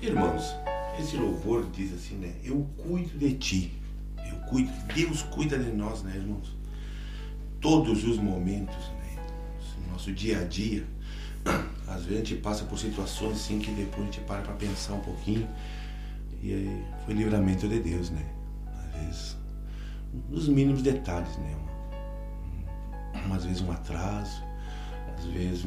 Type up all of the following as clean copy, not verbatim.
Irmãos, esse louvor diz assim, né? Eu cuido de ti. Eu cuido. Deus cuida de nós, né, irmãos? Todos os momentos, né? No nosso dia a dia. Às vezes a gente passa por situações assim que depois a gente para pensar um pouquinho. E aí foi livramento de Deus, né? Às vezes, nos mínimos detalhes, né? Às vezes um atraso, às vezes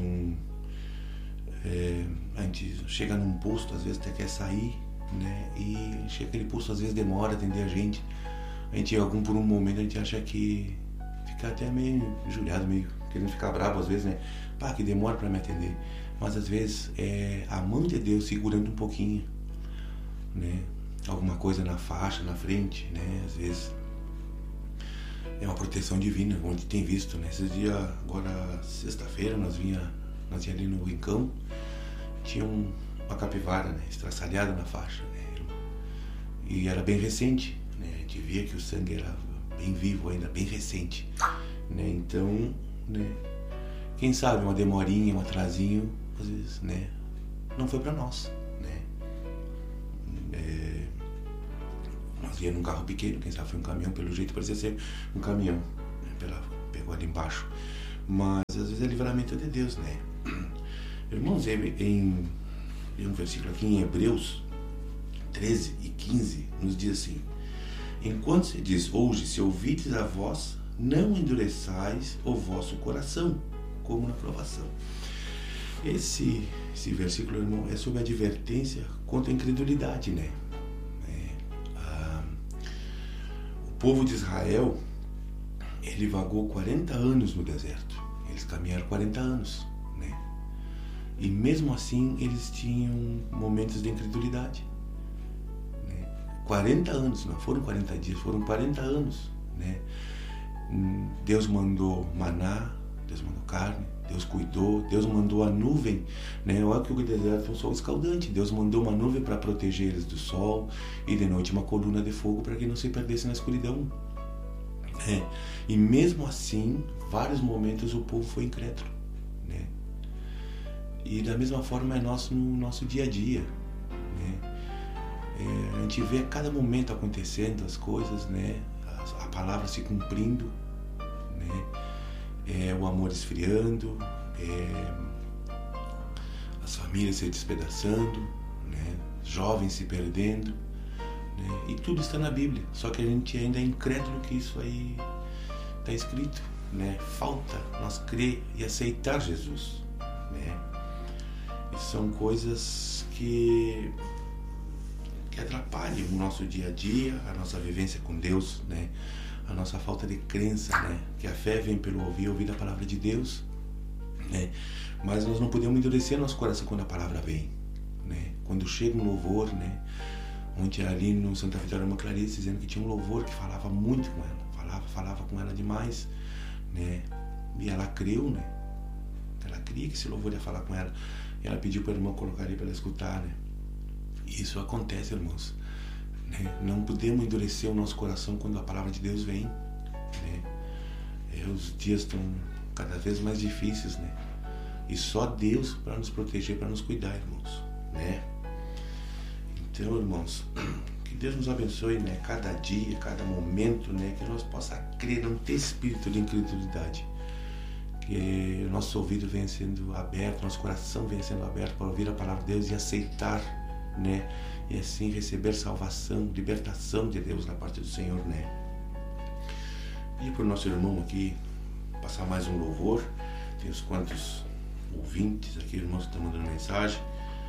a gente chega num posto, às vezes até quer sair, né? E chega aquele posto, às vezes demora a atender a gente. Por um momento a gente acha que fica até meio injuriado, meio querendo ficar bravo às vezes, né? Pá, que demora para me atender. Mas às vezes é a mão de Deus segurando um pouquinho, né? Alguma coisa na faixa, na frente, né? Às vezes é uma proteção divina, como a gente tem visto, né? Esses dias, agora sexta-feira, nós vinha ali no Rincão, tinha uma capivara, né? Estraçalhada na faixa, né? E era bem recente, né? A gente via que o sangue era bem vivo ainda, bem recente, né? Então, né? Quem sabe uma demorinha, um atrasinho, às vezes, né? Não foi para nós, né? Nós ia num carro pequeno, quem sabe foi um caminhão, pelo jeito parecia ser um caminhão, né? Pegou ali embaixo. Mas às vezes é livramento de Deus, né? Irmãos, em um versículo aqui em Hebreus 13 e 15 nos diz assim: enquanto se diz hoje, se ouvides a voz, não endureçais o vosso coração, como na provação. Esse versículo, irmão, é sobre a advertência contra a incredulidade, né? O povo de Israel, ele vagou 40 anos no deserto. Eles caminharam 40 anos, né? E mesmo assim, eles tinham momentos de incredulidade, né? 40 anos, não foram 40 dias, foram 40 anos, né? Deus mandou maná, Deus mandou carne, Deus cuidou, Deus mandou a nuvem, né? Olha que o deserto é um sol escaldante. Deus mandou uma nuvem para proteger eles do sol e de noite uma coluna de fogo para que não se perdesse na escuridão, né? E mesmo assim, vários momentos o povo foi incrédulo, né? E da mesma forma é no nosso dia a dia, né? A gente vê a cada momento acontecendo as coisas, né? A palavra se cumprindo, né? O amor esfriando, as famílias se despedaçando, né? Jovens se perdendo, né? E tudo está na Bíblia, só que a gente ainda é incrédulo que isso aí está escrito, né? Falta nós crer e aceitar Jesus, né? E são coisas que atrapalham o nosso dia a dia, a nossa vivência com Deus, né? A nossa falta de crença, né? Que a fé vem pelo ouvir a palavra de Deus, né? Mas nós não podemos endurecer nosso coração quando a palavra vem, né? Quando chega um louvor, né? Ontem ali no Santa Vitória, uma Clarice dizendo que tinha um louvor que falava muito com ela, falava com ela demais, né? E ela creu, né? Ela cria que esse louvor ia falar com ela. E ela pediu para a irmã colocar ali para ela escutar, né? E isso acontece, irmãos, né? Não podemos endurecer o nosso coração quando a palavra de Deus vem, né? Os dias estão cada vez mais difíceis, né? E só Deus para nos proteger, para nos cuidar, irmãos, né? Então, irmãos, que Deus nos abençoe, né? Cada dia, cada momento, né? Que nós possamos crer, não ter espírito de incredulidade, que o nosso ouvido venha sendo aberto, nosso coração venha sendo aberto para ouvir a palavra de Deus e aceitar, né? E assim receber salvação, libertação de Deus na parte do Senhor, né? E para o nosso irmão aqui passar mais um louvor. Tem uns quantos ouvintes aqui, irmãos que estão mandando mensagem.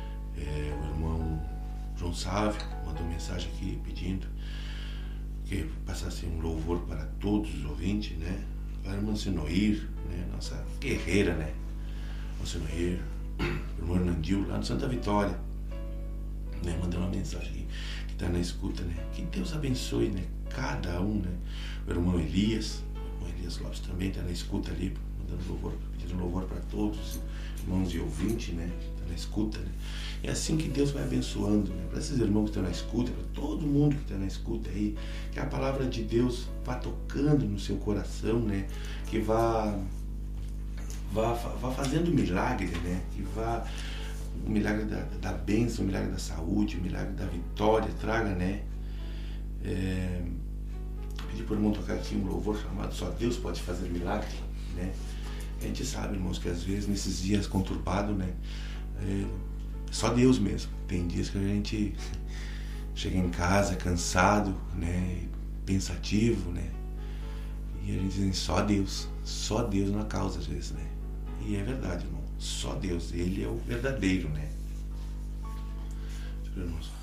O irmão João Sávio mandou mensagem aqui pedindo que passasse um louvor para todos os ouvintes, né? A irmã Senoir, né? Nossa guerreira, né? O Senoir, o irmão Hernandil, lá no Santa Vitória, né? Mandando uma mensagem aqui, que está na escuta, né? Que Deus abençoe, né? Cada um, né? O irmão Elias Lopes também está na escuta ali, mandando louvor, pedindo louvor para todos, irmãos e ouvintes, né? Está na escuta, né? É assim que Deus vai abençoando, né? Para esses irmãos que estão na escuta, para todo mundo que está na escuta aí, que a palavra de Deus vá tocando no seu coração, né? Que vá fazendo milagre, né? Que vá o milagre da bênção, o milagre da saúde, o milagre da vitória, traga, né? Pedir por irmão tocar aqui um louvor chamado Só Deus Pode Fazer Milagre, né? A gente sabe, irmãos, que às vezes nesses dias conturbados, né? Só Deus mesmo. Tem dias que a gente chega em casa cansado, né? Pensativo, né? E a gente diz só Deus na causa às vezes, né? E é verdade, irmão. Só Deus, Ele é o verdadeiro, né? Irmãos,